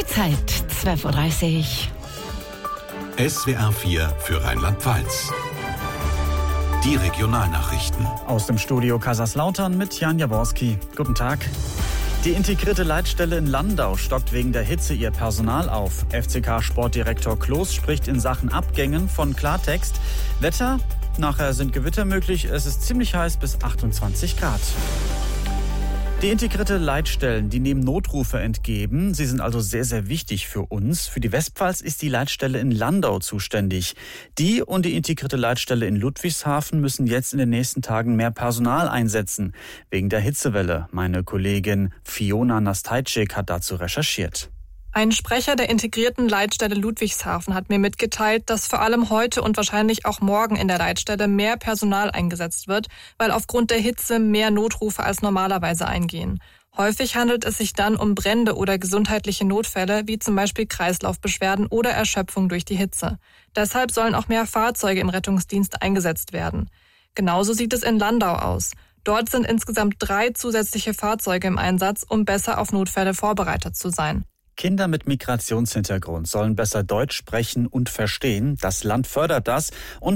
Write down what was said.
Uhrzeit 12:30 Uhr. SWR 4 für Rheinland-Pfalz. Die Regionalnachrichten. Aus dem Studio Kaiserslautern mit Jan Jaworski. Guten Tag. Die integrierte Leitstelle in Landau stockt wegen der Hitze ihr Personal auf. FCK-Sportdirektor Kloß spricht in Sachen Abgängen von Klartext. Wetter? Nachher sind Gewitter möglich. Es ist ziemlich heiß bis 28 Grad. Die integrierte Leitstellen, die nehmen Notrufe entgegen. Sie sind also sehr, sehr wichtig für uns. Für die Westpfalz ist die Leitstelle in Landau zuständig. Die und die integrierte Leitstelle in Ludwigshafen müssen jetzt in den nächsten Tagen mehr Personal einsetzen. Wegen der Hitzewelle. Meine Kollegin Fiona Nastajczyk hat dazu recherchiert. Ein Sprecher der integrierten Leitstelle Ludwigshafen hat mir mitgeteilt, dass vor allem heute und wahrscheinlich auch morgen in der Leitstelle mehr Personal eingesetzt wird, weil aufgrund der Hitze mehr Notrufe als normalerweise eingehen. Häufig handelt es sich dann um Brände oder gesundheitliche Notfälle, wie zum Beispiel Kreislaufbeschwerden oder Erschöpfung durch die Hitze. Deshalb sollen auch mehr Fahrzeuge im Rettungsdienst eingesetzt werden. Genauso sieht es in Landau aus. Dort sind insgesamt 3 zusätzliche Fahrzeuge im Einsatz, um besser auf Notfälle vorbereitet zu sein. Kinder mit Migrationshintergrund sollen besser Deutsch sprechen und verstehen. Das Land fördert das und